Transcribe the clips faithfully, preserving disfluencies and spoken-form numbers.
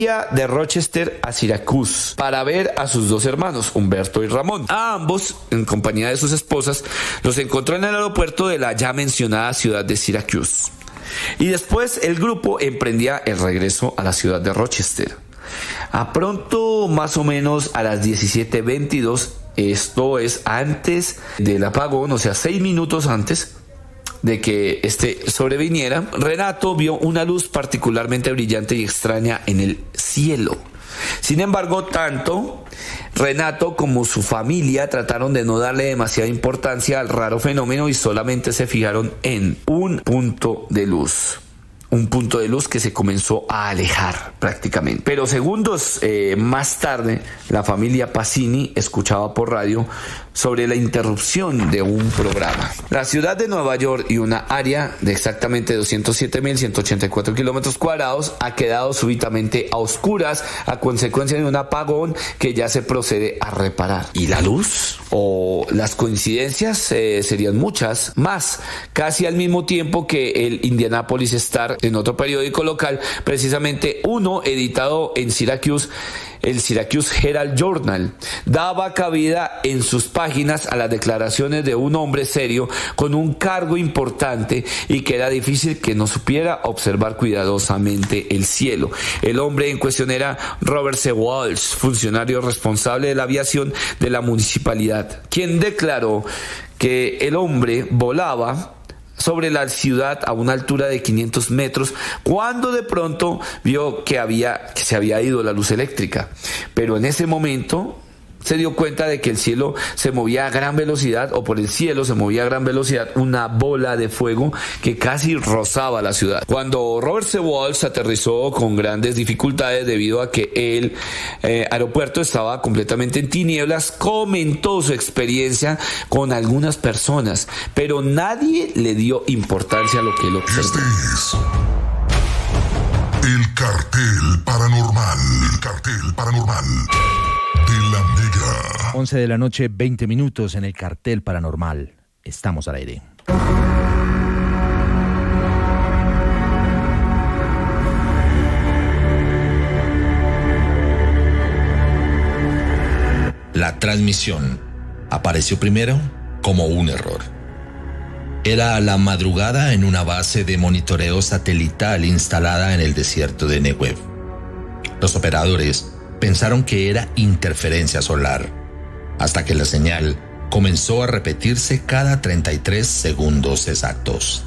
de Rochester a Syracuse para ver a sus dos hermanos, Humberto y Ramón. A ambos, en compañía de sus esposas, los encontró en el aeropuerto de la ya mencionada ciudad de Syracuse. Y después el grupo emprendía el regreso a la ciudad de Rochester. A pronto, más o menos a las diecisiete veintidós, esto es antes del apagón, o sea, seis minutos antes de que este sobreviniera, Renato vio una luz particularmente brillante y extraña en el cielo. Sin embargo, tanto Renato como su familia trataron de no darle demasiada importancia al raro fenómeno y solamente se fijaron en un punto de luz. Un punto de luz que se comenzó a alejar prácticamente. Pero segundos eh, más tarde, la familia Pacini escuchaba por radio sobre la interrupción de un programa. La ciudad de Nueva York y una área de exactamente doscientos siete mil ciento ochenta y cuatro kilómetros cuadrados ha quedado súbitamente a oscuras a consecuencia de un apagón que ya se procede a reparar. ¿Y la luz? O las coincidencias eh, serían muchas más. Casi al mismo tiempo que el Indianapolis Star, en otro periódico local, precisamente uno editado en Syracuse, el Syracuse Herald Journal, daba cabida en sus páginas a las declaraciones de un hombre serio con un cargo importante y que era difícil que no supiera observar cuidadosamente el cielo. El hombre en cuestión era Robert C. Walsh, funcionario responsable de la aviación de la municipalidad, quien declaró que el hombre volaba sobre la ciudad a una altura de quinientos metros cuando de pronto vio que había que se había ido la luz eléctrica, pero en ese momento se dio cuenta de que el cielo se movía a gran velocidad, o por el cielo se movía a gran velocidad una bola de fuego que casi rozaba la ciudad. Cuando Robert C. Walsh aterrizó con grandes dificultades debido a que el eh, aeropuerto estaba completamente en tinieblas, comentó su experiencia con algunas personas, pero nadie le dio importancia a lo que él observó. Este es el cartel paranormal. El cartel paranormal de la Mega. once de la noche, veinte minutos en el cartel paranormal. Estamos al aire. La transmisión apareció primero como un error. Era la madrugada en una base de monitoreo satelital instalada en el desierto de Negev. Los operadores pensaron que era interferencia solar, hasta que la señal comenzó a repetirse cada treinta y tres segundos exactos.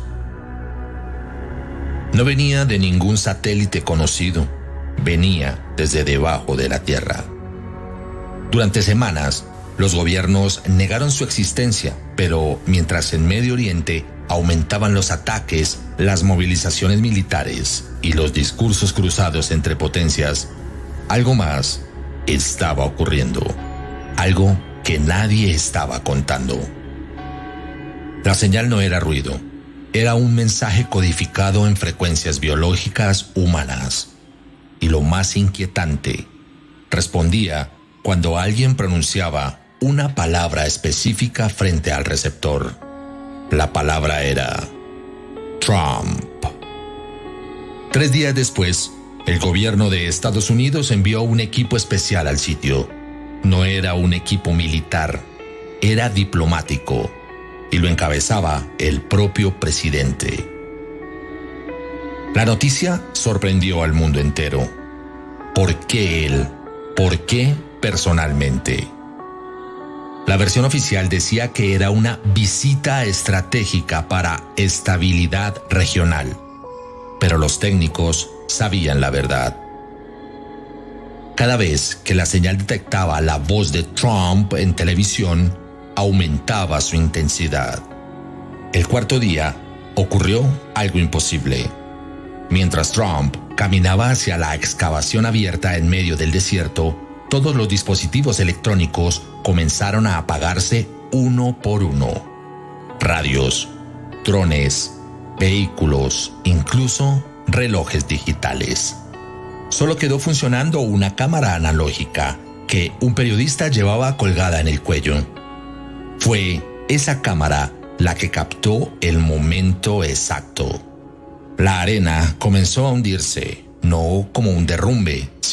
No venía de ningún satélite conocido, venía desde debajo de la Tierra. Durante semanas, los gobiernos negaron su existencia, pero mientras en Medio Oriente aumentaban los ataques, las movilizaciones militares y los discursos cruzados entre potencias, algo más estaba ocurriendo, algo que nadie estaba contando. La señal no era ruido, era un mensaje codificado en frecuencias biológicas humanas. Y lo más inquietante, respondía cuando alguien pronunciaba una palabra específica frente al receptor. La palabra era Trump. Tres días después, el gobierno de Estados Unidos envió un equipo especial al sitio. No era un equipo militar, era diplomático, y lo encabezaba el propio presidente. La noticia sorprendió al mundo entero. ¿Por qué él? ¿Por qué personalmente? La versión oficial decía que era una visita estratégica para estabilidad regional, pero los técnicos sabían la verdad. Cada vez que la señal detectaba la voz de Trump en televisión, aumentaba su intensidad. El cuarto día ocurrió algo imposible. Mientras Trump caminaba hacia la excavación abierta en medio del desierto, todos los dispositivos electrónicos comenzaron a apagarse uno por uno. Radios, drones, vehículos, incluso relojes digitales. Solo quedó funcionando una cámara analógica que un periodista llevaba colgada en el cuello. Fue esa cámara la que captó el momento exacto. La arena comenzó a hundirse, no como un derrumbe,